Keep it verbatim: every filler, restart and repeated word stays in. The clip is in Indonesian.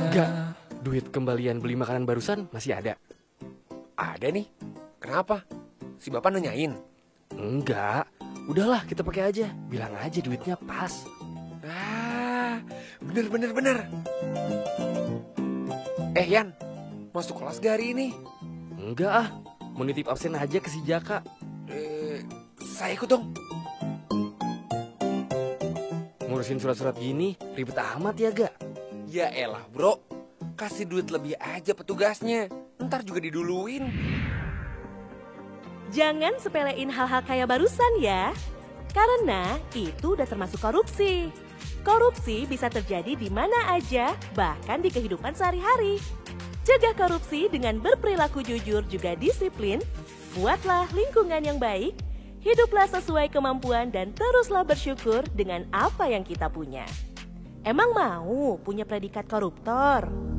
Enggak, duit kembalian beli makanan barusan masih ada. Ada nih. Kenapa? Si bapak nanyain? Enggak, udahlah kita pakai aja. Bilang aja duitnya pas. Ah, bener bener bener. Eh Yan, masuk kelas gak hari ini? Enggak ah, mau nitip absen aja ke si Jaka. Eh, saya ikut dong. Ngurusin surat-surat gini ribet amat ya gak? Ya elah bro, kasih duit lebih aja petugasnya. Ntar juga diduluin. Jangan sepelein hal-hal kayak barusan ya. Karena itu udah termasuk korupsi. Korupsi bisa terjadi di mana aja, bahkan di kehidupan sehari-hari. Cegah korupsi dengan berperilaku jujur juga disiplin. Buatlah lingkungan yang baik. Hiduplah sesuai kemampuan dan teruslah bersyukur dengan apa yang kita punya. Emang mau punya predikat koruptor?